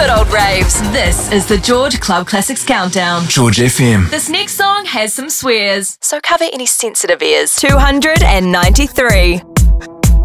good old raves. This is the George Club Classics Countdown. George FM. This next song has some swears, so cover any sensitive ears. 293.